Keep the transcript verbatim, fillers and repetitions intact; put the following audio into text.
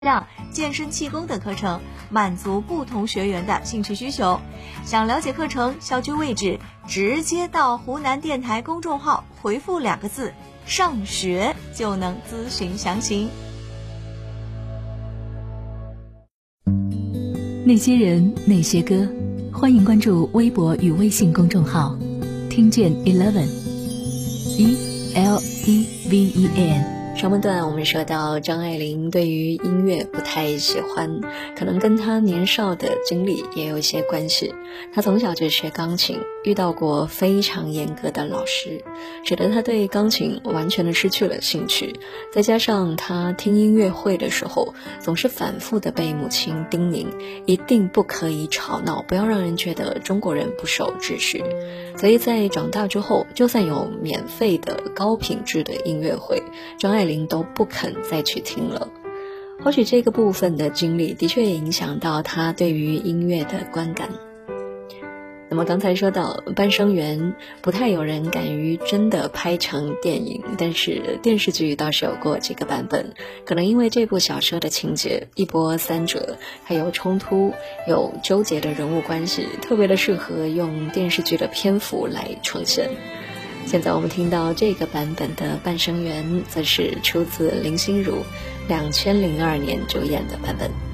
让健身气功等课程，满足不同学员的兴趣需求。想了解课程、校区位置，直接到湖南电台公众号回复两个字“上学”就能咨询详情。 那些人，那些歌，欢迎关注微博与微信公众号，听见 eleven E L E V E N。 上半段我们说到张爱玲对于音乐不太喜欢，可能跟她年少的经历也有一些关系。她从小就学钢琴，遇到过非常严格的老师，使得她对钢琴完全的失去了兴趣。再加上她听音乐会的时候，总是反复的被母亲叮咛，一定不可以吵闹，不要让人觉得中国人不守秩序。所以在长大之后，就算有免费的高品质的音乐会，张爱玲都不肯再去听了。或许这个部分的经历的确也影响到她对于音乐的观感。那么刚才说到《半生缘》不太有人敢于真的拍成电影，但是电视剧倒是有过这个版本。可能因为这部小说的情节一波三折，还有冲突，有纠结的人物关系，特别的适合用电视剧的篇幅来呈现。现在我们听到这个版本的《半生缘》，则是出自林心如两千零二年主演的版本。